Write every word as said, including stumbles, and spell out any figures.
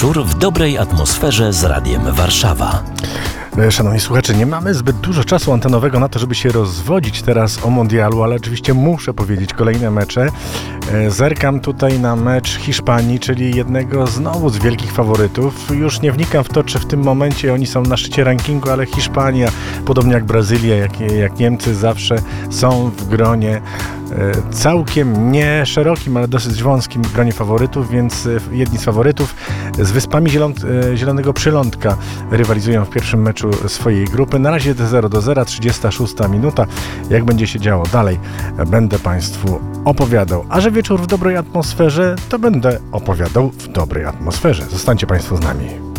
wieczór w dobrej atmosferze z Radiem Warszawa. Szanowni słuchacze, nie mamy zbyt dużo czasu antenowego na to, żeby się rozwodzić teraz o mundialu, ale oczywiście muszę powiedzieć kolejne mecze. Zerkam tutaj na mecz Hiszpanii, czyli jednego znowu z wielkich faworytów. Już nie wnikam w to, czy w tym momencie oni są na szczycie rankingu, ale Hiszpania, podobnie jak Brazylia, jak, jak Niemcy, zawsze są w gronie całkiem nie szerokim, ale dosyć wąskim gronie faworytów, więc jedni z faworytów z Wyspami Zielon- Zielonego Przylądka rywalizują w pierwszym meczu swojej grupy. Na razie zero do zera, trzydziesta szósta minuta. Jak będzie się działo dalej, będę Państwu opowiadał. A że wieczór w dobrej atmosferze, to będę opowiadał w dobrej atmosferze. Zostańcie Państwo z nami.